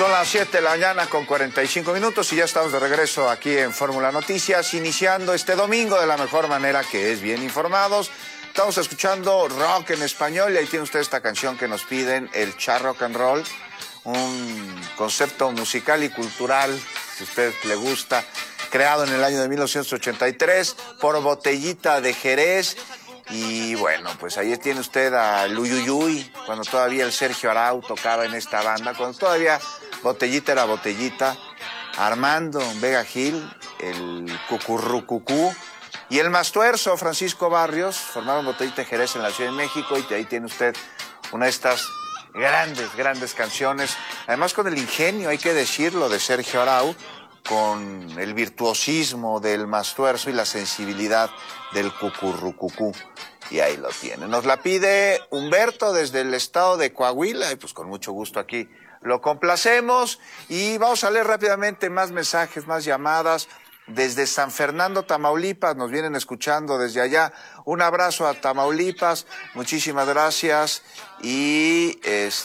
Son las 7 de la mañana con 45 minutos y ya estamos de regreso aquí en Fórmula Noticias, iniciando este domingo de la mejor manera, que es bien informados. Estamos escuchando rock en español y ahí tiene usted esta canción que nos piden, el Cha Rock and Roll, un concepto musical y cultural, si a usted le gusta, creado en el año de 1983 por Botellita de Jerez. Y bueno, pues ahí tiene usted a Luyuyuy, cuando todavía el Sergio Arau tocaba en esta banda, cuando todavía Botellita era Botellita, Armando Vega Gil, el Cucurrucucú, y el Mastuerzo, Francisco Barrios, formaron Botellita de Jerez en la Ciudad de México, y ahí tiene usted una de estas grandes canciones, además con el ingenio, hay que decirlo, de Sergio Arau, con el virtuosismo del Mastuerzo y la sensibilidad del Cucurrucucú. Y ahí lo tiene. Nos la pide Humberto desde el estado de Coahuila, y pues con mucho gusto aquí lo complacemos. Y vamos a leer rápidamente más mensajes, más llamadas. Desde San Fernando, Tamaulipas, nos vienen escuchando desde allá. Un abrazo a Tamaulipas, muchísimas gracias. Y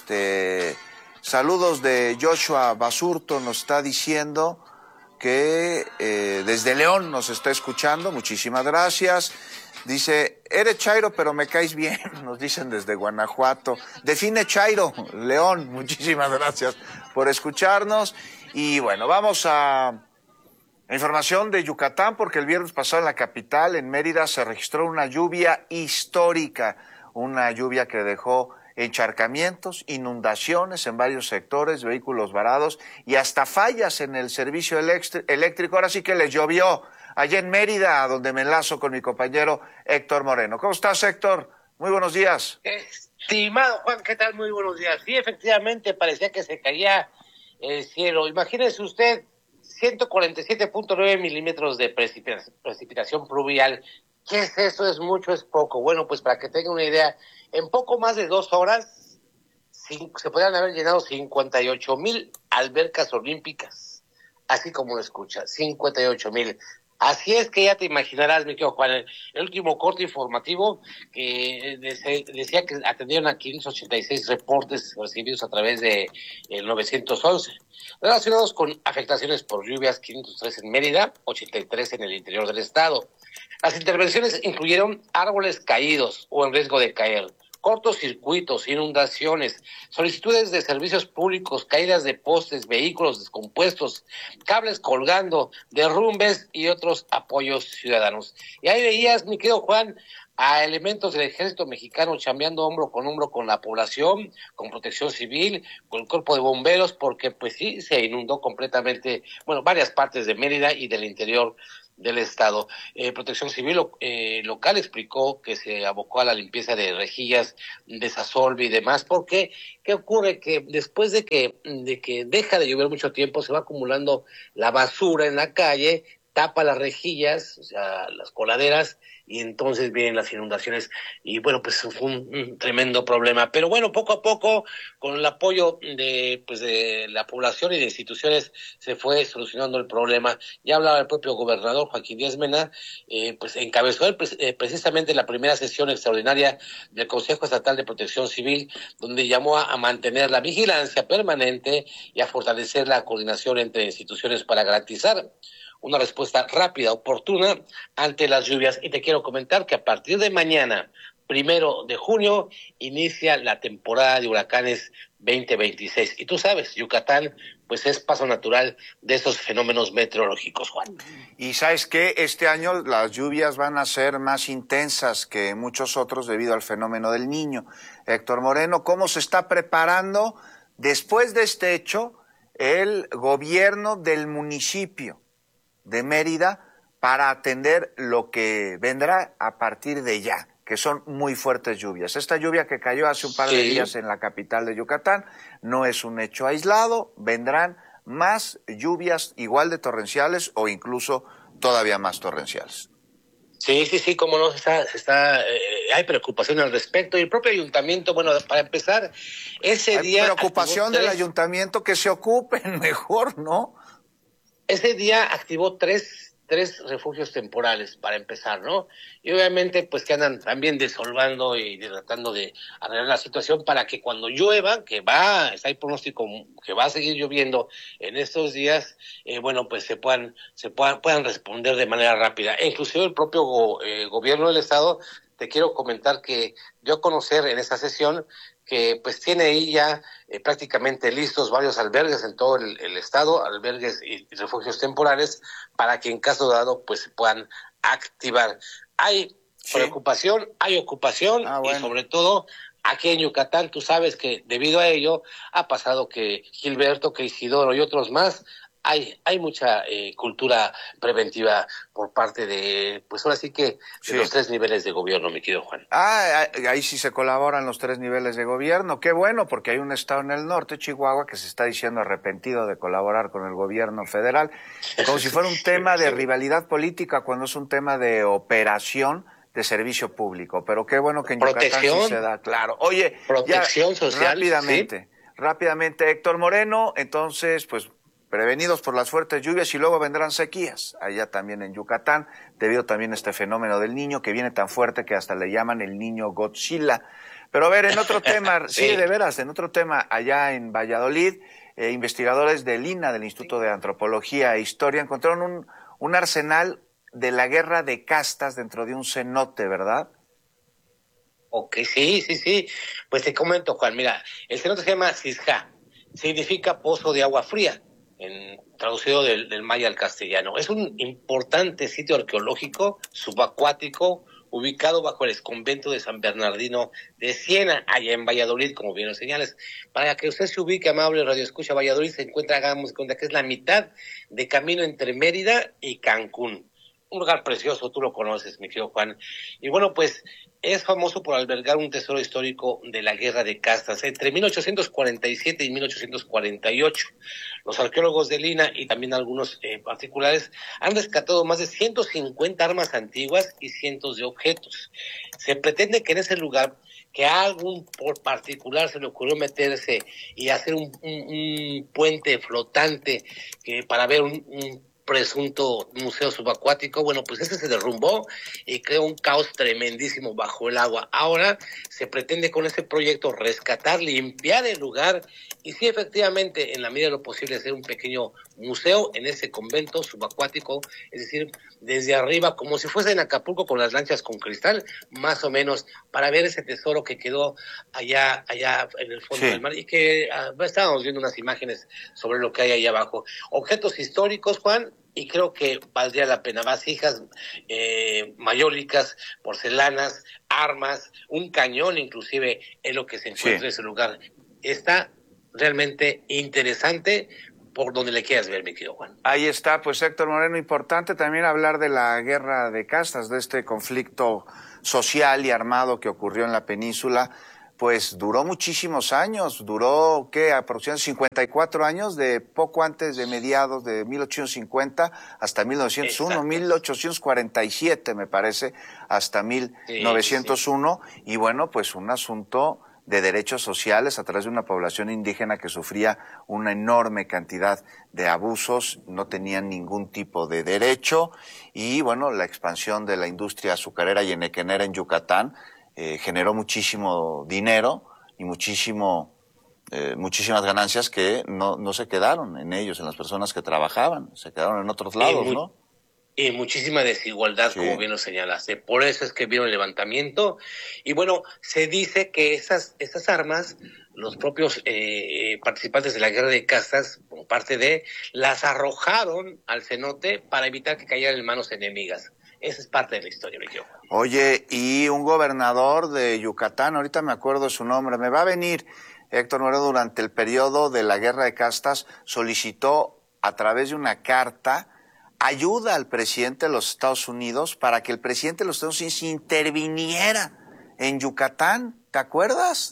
saludos de Joshua Basurto, nos está diciendo que desde León nos está escuchando, muchísimas gracias. Dice, eres chairo pero me caes bien, nos dicen desde Guanajuato. Define chairo, León, muchísimas gracias por escucharnos. Y bueno, vamos a información de Yucatán, porque el viernes pasado en la capital, en Mérida, se registró una lluvia histórica, una lluvia que dejó encharcamientos, inundaciones en varios sectores, vehículos varados y hasta fallas en el servicio eléctrico. Ahora sí que les llovió allá en Mérida, a donde me enlazo con mi compañero Héctor Moreno. ¿Cómo estás, Héctor? Muy buenos días. Estimado Juan, ¿qué tal? Muy buenos días. Sí, efectivamente, parecía que se caía el cielo. Imagínese usted, 147.9 milímetros de precipitación pluvial. ¿Qué es eso? ¿Es mucho? ¿Es poco? Bueno, pues para que tenga una idea, en poco más de 2 horas se podrían haber llenado 58,000 albercas olímpicas, así como lo escucha, 58,000. Así es que ya te imaginarás, mi querido Juan, el último corte informativo que decía que atendieron a 586 reportes recibidos a través de el 911, relacionados con afectaciones por lluvias, 503 en Mérida, 83 en el interior del estado. Las intervenciones incluyeron árboles caídos o en riesgo de caer, cortocircuitos, inundaciones, solicitudes de servicios públicos, caídas de postes, vehículos descompuestos, cables colgando, derrumbes y otros apoyos ciudadanos. Y ahí veías, mi querido Juan, a elementos del ejército mexicano chambeando hombro con la población, con protección civil, con el cuerpo de bomberos, porque pues sí, se inundó completamente, varias partes de Mérida y del interior del estado. Protección Civil local explicó que se abocó a la limpieza de rejillas, desasolve y demás, porque ¿qué ocurre? Que después de que deja de llover mucho tiempo, se va acumulando la basura en la calle, tapa las rejillas, o sea, las coladeras, y entonces vienen las inundaciones, y bueno, pues fue un tremendo problema. Pero bueno, poco a poco, con el apoyo de la población y de instituciones, se fue solucionando el problema. Ya hablaba el propio gobernador Joaquín Díaz Mena, pues encabezó precisamente la primera sesión extraordinaria del Consejo Estatal de Protección Civil, donde llamó a mantener la vigilancia permanente y a fortalecer la coordinación entre instituciones para garantizar una respuesta rápida, oportuna ante las lluvias. Y te quiero comentar que a partir de mañana, 1 de junio, inicia la temporada de huracanes 2026. Y tú sabes, Yucatán, pues es paso natural de esos fenómenos meteorológicos, Juan. Y ¿sabes qué? Este año las lluvias van a ser más intensas que muchos otros debido al fenómeno del Niño. Héctor Moreno, ¿cómo se está preparando después de este hecho el gobierno del municipio de Mérida para atender lo que vendrá a partir de ya, que son muy fuertes lluvias? Esta lluvia que cayó hace un par de días en la capital de Yucatán no es un hecho aislado, vendrán más lluvias igual de torrenciales o incluso todavía más torrenciales. Sí, cómo no, hay preocupación al respecto, y el propio ayuntamiento, para empezar, ese día... Hay preocupación del ayuntamiento, que se ocupen mejor, ¿no? Ese día activó 3 3 refugios temporales para empezar, ¿no? Y obviamente pues que andan también desolvando y tratando de arreglar la situación para que cuando llueva, está el pronóstico que va a seguir lloviendo en estos días, bueno, pues puedan responder de manera rápida. E inclusive el propio gobierno del estado, te quiero comentar que dio a conocer en esta sesión que pues tiene ahí ya prácticamente listos varios albergues en todo el estado, albergues y refugios temporales, para que en caso dado pues se puedan activar. Hay preocupación, hay ocupación y sobre todo aquí en Yucatán, tú sabes que debido a ello ha pasado que Gilberto, que Isidoro y otros más, hay mucha cultura preventiva por parte de, pues ahora sí que de los 3 niveles de gobierno, mi querido Juan. Ahí sí se colaboran los 3 niveles de gobierno. Qué bueno, porque hay un estado en el norte, Chihuahua, que se está diciendo arrepentido de colaborar con el gobierno federal, como si fuera un tema de rivalidad política, cuando es un tema de operación de servicio público. Pero qué bueno que en Yucatán sí se da, claro. Oye, protección social, rápidamente, Héctor Moreno, entonces, pues, prevenidos por las fuertes lluvias y luego vendrán sequías, allá también en Yucatán, debido también a este fenómeno del Niño que viene tan fuerte que hasta le llaman el Niño Godzilla. Pero a ver, en otro tema, sí, de veras, en otro tema, allá en Valladolid, investigadores del INA, del Instituto de Antropología e Historia, encontraron un arsenal de la guerra de castas dentro de un cenote, ¿verdad? Ok, sí. Pues te comento, Juan, mira, el cenote se llama Cisja, significa pozo de agua fría, traducido del maya al castellano. Es un importante sitio arqueológico subacuático ubicado bajo el exconvento de San Bernardino de Siena, allá en Valladolid, como bien lo señales. Para que usted se ubique, amable radioescucha, Valladolid se encuentra, hagamos cuenta que es la mitad de camino entre Mérida y Cancún. Un lugar precioso, tú lo conoces, mi querido Juan. Y bueno, pues es famoso por albergar un tesoro histórico de la guerra de castas entre 1847 y 1848. Los arqueólogos de Lina y también algunos particulares han rescatado más de 150 armas antiguas y cientos de objetos. Se pretende que en ese lugar, que a algún por particular se le ocurrió meterse y hacer un puente flotante para ver un presunto museo subacuático, bueno, pues ese se derrumbó y creó un caos tremendísimo bajo el agua. Ahora se pretende con ese proyecto rescatar, limpiar el lugar y sí, efectivamente, en la medida de lo posible, hacer un pequeño museo en ese convento subacuático, es decir, desde arriba, como si fuese en Acapulco con las lanchas con cristal, más o menos, para ver ese tesoro que quedó allá en el fondo del mar y que estábamos viendo unas imágenes sobre lo que hay allá abajo. Objetos históricos, Juan, y creo que valdría la pena. Vasijas mayólicas, porcelanas, armas, un cañón inclusive es lo que se encuentra en ese lugar. Está realmente interesante por donde le quieras ver, mi querido Juan. Ahí está, pues Héctor Moreno, importante también hablar de la guerra de castas, de este conflicto social y armado que ocurrió en la península. Pues duró muchísimos años, duró, aproximadamente 54 años, de poco antes de mediados de 1850 hasta 1901, exacto. 1847 me parece, hasta 1901, sí. Y bueno, pues un asunto de derechos sociales a través de una población indígena que sufría una enorme cantidad de abusos, no tenían ningún tipo de derecho, y bueno, la expansión de la industria azucarera y enequenera en Yucatán generó muchísimo dinero y muchísimas ganancias que no se quedaron en ellos, en las personas que trabajaban, se quedaron en otros lados, ¿no? Y muchísima desigualdad, sí. Como bien lo señalaste. Por eso es que vino el levantamiento. Y bueno, se dice que esas armas, los propios participantes de la guerra de castas, por parte de, las arrojaron al cenote para evitar que cayeran en manos enemigas. Esa es parte de la historia, mi querido. Oye, y un gobernador de Yucatán, ahorita me acuerdo su nombre, me va a venir, Héctor Moreno, durante el periodo de la guerra de castas, solicitó a través de una carta ayuda al presidente de los Estados Unidos para que el presidente de los Estados Unidos interviniera en Yucatán, ¿te acuerdas?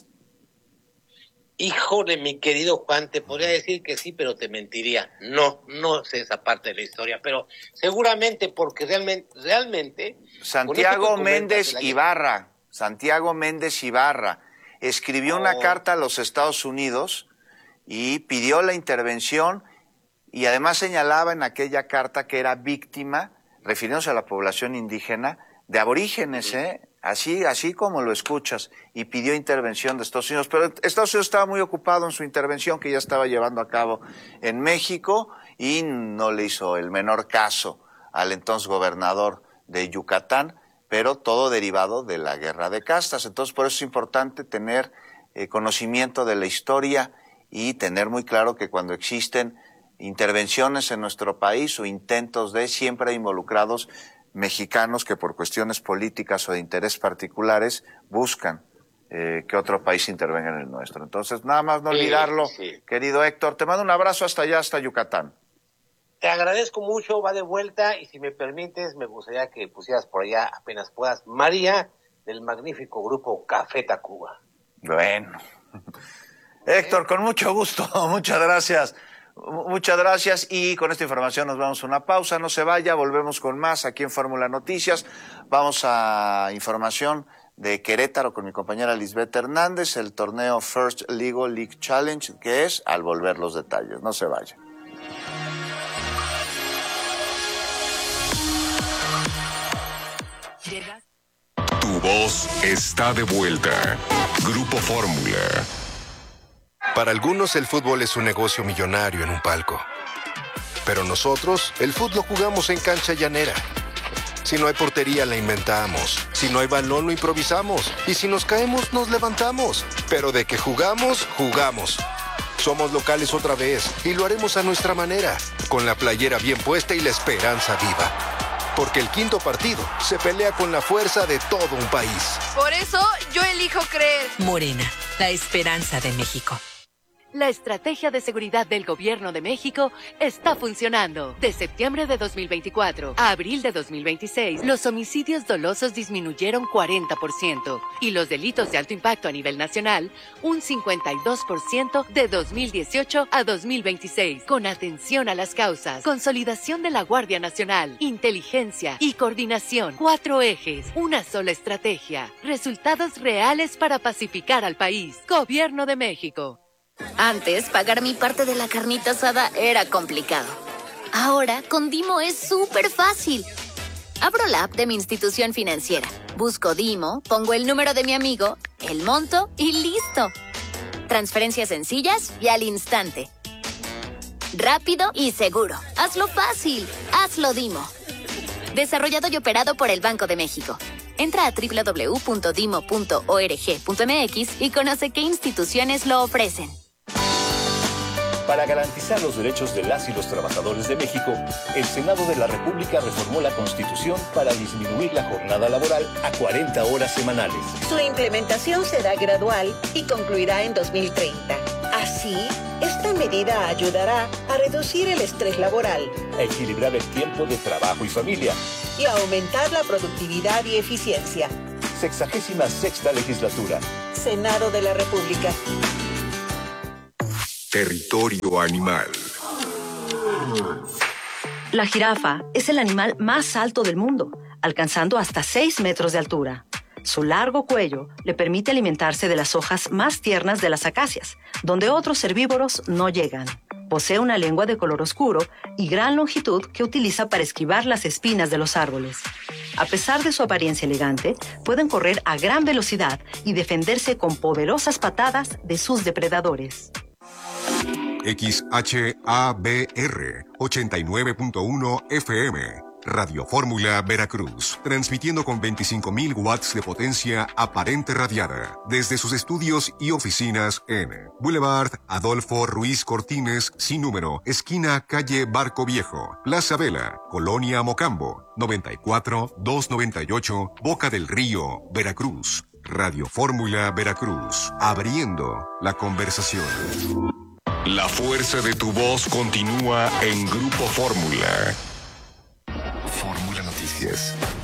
Híjole, mi querido Juan, te podría decir que sí, pero te mentiría. No sé esa parte de la historia, pero seguramente porque realmente Santiago Méndez Ibarra escribió una carta a los Estados Unidos y pidió la intervención y además señalaba en aquella carta que era víctima refiriéndose a la población indígena, de aborígenes, así como lo escuchas, y pidió intervención de Estados Unidos. Pero Estados Unidos estaba muy ocupado en su intervención que ya estaba llevando a cabo en México y no le hizo el menor caso al entonces gobernador de Yucatán, pero todo derivado de la guerra de castas. Entonces, por eso es importante tener conocimiento de la historia y tener muy claro que cuando existen intervenciones en nuestro país o intentos de, siempre hay involucrados mexicanos que por cuestiones políticas o de interés particulares buscan que otro país intervenga en el nuestro. Entonces, nada más no olvidarlo, querido Héctor. Te mando un abrazo hasta allá, hasta Yucatán. Te agradezco mucho, va de vuelta, y si me permites, me gustaría que pusieras por allá, apenas puedas, María, del magnífico grupo Café Tacuba. Bueno. Héctor, con mucho gusto, muchas gracias. Muchas gracias, y con esta información nos vamos a una pausa. No se vaya, volvemos con más aquí en Fórmula Noticias. Vamos a información de Querétaro con mi compañera Lisbeth Hernández, el torneo First League Challenge, que es al volver los detalles. No se vaya. Tu voz está de vuelta. Grupo Fórmula. Para algunos el fútbol es un negocio millonario en un palco. Pero nosotros, el fútbol lo jugamos en cancha llanera. Si no hay portería, la inventamos. Si no hay balón, lo improvisamos. Y si nos caemos, nos levantamos. Pero de que jugamos, jugamos. Somos locales otra vez y lo haremos a nuestra manera, con la playera bien puesta y la esperanza viva. Porque el quinto partido se pelea con la fuerza de todo un país. Por eso, yo elijo creer. Morena, la esperanza de México. La estrategia de seguridad del Gobierno de México está funcionando. De septiembre de 2024 a abril de 2026, los homicidios dolosos disminuyeron 40% y los delitos de alto impacto a nivel nacional, un 52% de 2018 a 2026. Con atención a las causas, consolidación de la Guardia Nacional, inteligencia y coordinación. 4 ejes, una sola estrategia. Resultados reales para pacificar al país. Gobierno de México. Antes, pagar mi parte de la carnita asada era complicado. Ahora, con Dimo es súper fácil. Abro la app de mi institución financiera, busco Dimo, pongo el número de mi amigo, el monto y listo. Transferencias sencillas y al instante. Rápido y seguro. Hazlo fácil. Hazlo Dimo. Desarrollado y operado por el Banco de México. Entra a www.dimo.org.mx y conoce qué instituciones lo ofrecen. Para garantizar los derechos de las y los trabajadores de México, el Senado de la República reformó la Constitución para disminuir la jornada laboral a 40 horas semanales. Su implementación será gradual y concluirá en 2030. Así, esta medida ayudará a reducir el estrés laboral, a equilibrar el tiempo de trabajo y familia y a aumentar la productividad y eficiencia. 66ª Legislatura. Senado de la República. Territorio animal. La jirafa es el animal más alto del mundo, alcanzando hasta 6 metros de altura. Su largo cuello le permite alimentarse de las hojas más tiernas de las acacias, donde otros herbívoros no llegan. Posee una lengua de color oscuro y gran longitud que utiliza para esquivar las espinas de los árboles. A pesar de su apariencia elegante, pueden correr a gran velocidad y defenderse con poderosas patadas de sus depredadores. XHABR 89.1 FM. Radio Fórmula Veracruz, transmitiendo con 25.000 watts de potencia aparente radiada desde sus estudios y oficinas en Boulevard Adolfo Ruiz Cortines, sin número, esquina calle Barco Viejo, Plaza Vela, Colonia Mocambo, 94-298, Boca del Río, Veracruz. Radio Fórmula Veracruz, abriendo la conversación. La fuerza de tu voz continúa en Grupo Fórmula. Fórmula Noticias.